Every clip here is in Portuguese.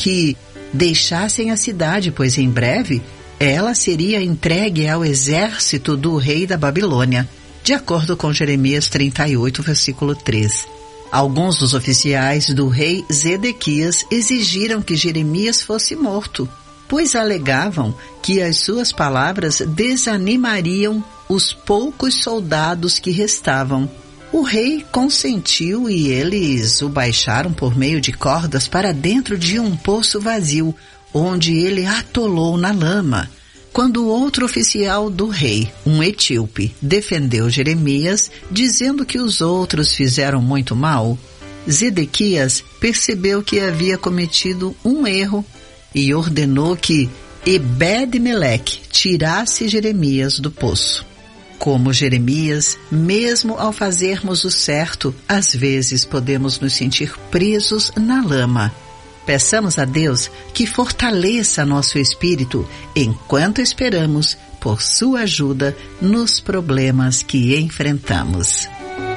que deixassem a cidade, pois em breve ela seria entregue ao exército do rei da Babilônia, de acordo com Jeremias 38, versículo 3. Alguns dos oficiais do rei Zedequias exigiram que Jeremias fosse morto, pois alegavam que as suas palavras desanimariam os poucos soldados que restavam. O rei consentiu e eles o baixaram por meio de cordas para dentro de um poço vazio, onde ele atolou na lama. Quando outro oficial do rei, um etíope, defendeu Jeremias, dizendo que os outros fizeram muito mal, Zedequias percebeu que havia cometido um erro e ordenou que Ebed-Meleque tirasse Jeremias do poço. Como Jeremias, mesmo ao fazermos o certo, às vezes podemos nos sentir presos na lama. Peçamos a Deus que fortaleça nosso espírito enquanto esperamos por sua ajuda nos problemas que enfrentamos.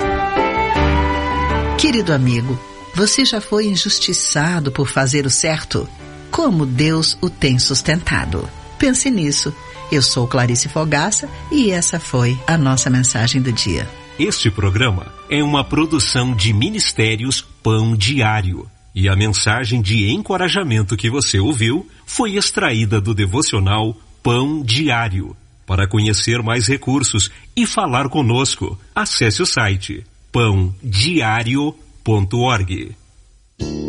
Querido amigo, você já foi injustiçado por fazer o certo? Como Deus o tem sustentado? Pense nisso. Eu sou Clarice Fogaça e essa foi a nossa mensagem do dia. Este programa é uma produção de Ministérios Pão Diário. E a mensagem de encorajamento que você ouviu foi extraída do devocional Pão Diário. Para conhecer mais recursos e falar conosco, acesse o site pãodiario.org.